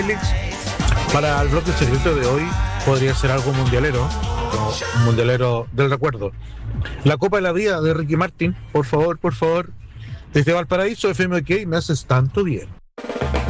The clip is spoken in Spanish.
Félix, para el bloque secreto de hoy podría ser algo mundialero, como un mundialero del recuerdo. La Copa de la Vida de Ricky Martin, por favor, desde Valparaíso, FM OK, me haces tanto bien.